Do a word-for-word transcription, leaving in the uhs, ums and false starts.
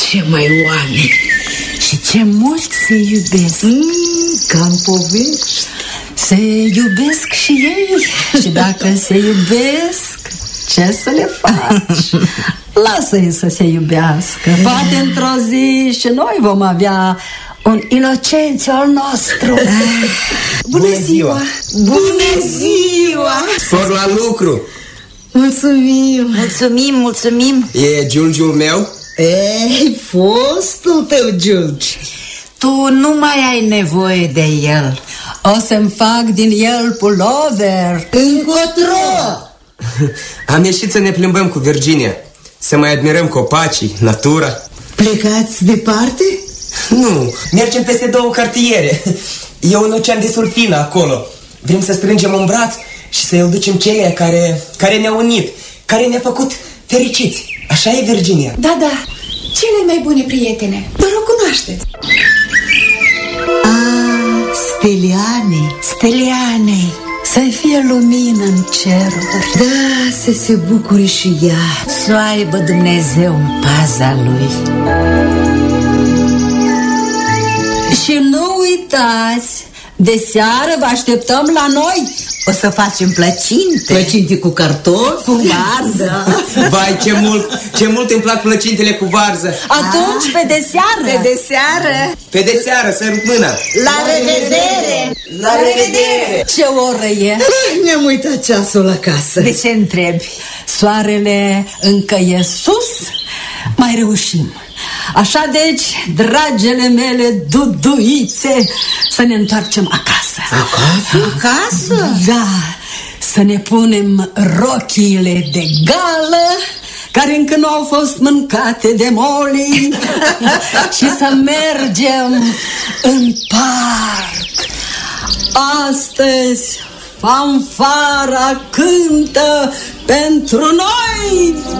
Ce mai oameni! Și ce mult se iubesc! Mm, ca-n povești. Se iubesc și ei. Și dacă se iubesc, ce să le faci? Lasă-i să se iubească. Poate într-o zi și noi vom avea un Inocențiu al nostru. Bună ziua! Bună ziua! Spor la lucru! Mulțumim! Mulțumim, mulțumim! E giulgiul meu? Ei, fostul tău giulgi. Tu nu mai ai nevoie de el. O să-mi fac din el pulover. Încotro! Am ieșit să ne plimbăm cu Virginia, să mai admirăm copacii, natura. Plecați departe? Nu, mergem peste două cartiere. E un ocean de sulfină acolo. Vrem să strângem un braț și să îl ducem ceea care, care ne-a unit, care ne-a făcut fericiți. Așa e, Virginia? Da, da, cele mai bune prietene. Doar o cunoașteți. Ah, Steliane. Steliane, Să fie lumină în ceruri. Da, să se bucure și ea. să aibă Dumnezeu în paza lui. Și nu uitați, de seară vă așteptăm la noi. O să facem plăcinte. Plăcinte cu cartofi, cu varză. Vai, ce mult, ce mult îmi plac plăcintele cu varză. Atunci, pe de seară. Pe de seară. Pe de seară, sărut mâna. La revedere. La revedere! Ce oră e? Ne-am uitat ceasul acasă. De ce întrebi? Soarele încă e sus. Mai reușim. Așa deci, dragele mele duduițe, să ne întoarcem acasă. Acasă? Acasă? Da, să ne punem rochiile de gală, care încă nu au fost mâncate de Molly, și să mergem în parc. Astăzi fanfara cântă pentru noi.